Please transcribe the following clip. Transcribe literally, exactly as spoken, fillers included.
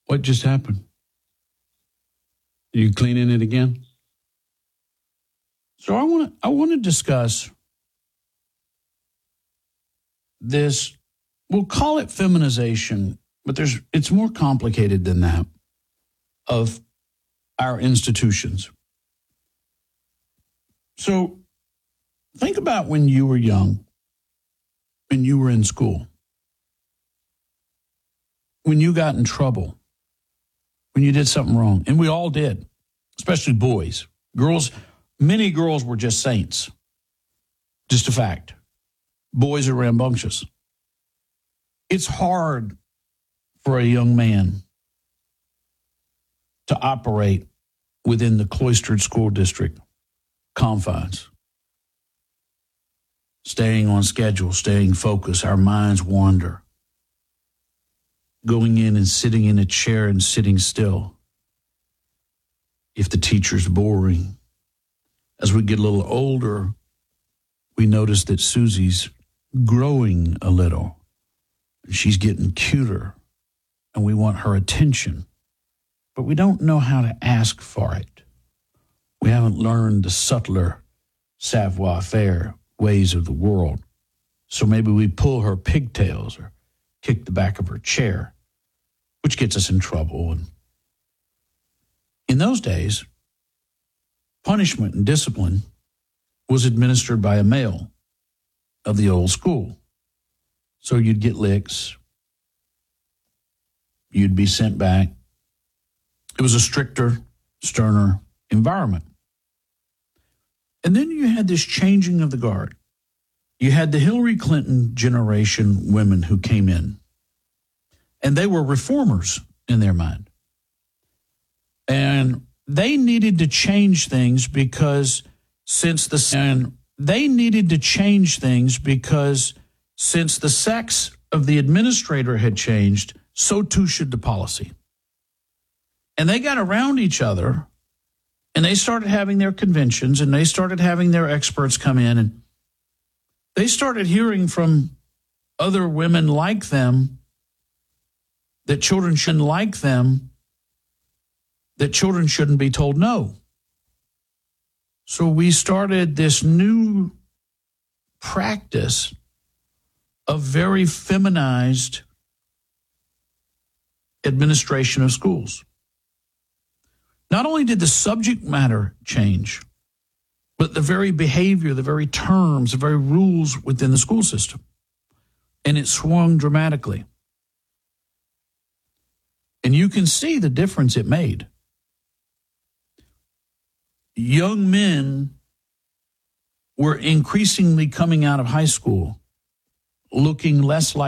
What just happened? Are you cleaning it again? So I want to I want to discuss this. We'll call it feminization, but there's it's more complicated than that, of our institutions. So think about when you were young, when you were in school, when you got in trouble, when you did something wrong, and we all did, especially boys. Girls, many girls were just saints. Just a fact. Boys are rambunctious. It's hard for a young man to operate within the cloistered school district confines. Staying on schedule, staying focused, our minds wander. Going in and sitting in a chair and sitting still. If the teacher's boring. As we get a little older, we notice that Susie's growing a little. She's getting cuter, and we want her attention. But we don't know how to ask for it. We haven't learned the subtler savoir-faire ways of the world. So maybe we pull her pigtails or kick the back of her chair, which gets us in trouble. And in those days, punishment and discipline was administered by a male of the old school. So you'd get licks. You'd be sent back. It was a stricter, sterner environment. And then you had this changing of the guard. You had the Hillary Clinton generation women who came in, and they were reformers in their mind. And they needed to change things because since the and they needed to change things because since the sex of the administrator had changed, so too should the policy. And they got around each other, and they started having their conventions, and they started having their experts come in, and they started hearing from other women like them that children shouldn't like them, that children shouldn't be told no. So we started this new practice of very feminized administration of schools. Not only did the subject matter change, but the very behavior, the very terms, the very rules within the school system. And it swung dramatically. And you can see the difference it made. Young men were increasingly coming out of high school looking less like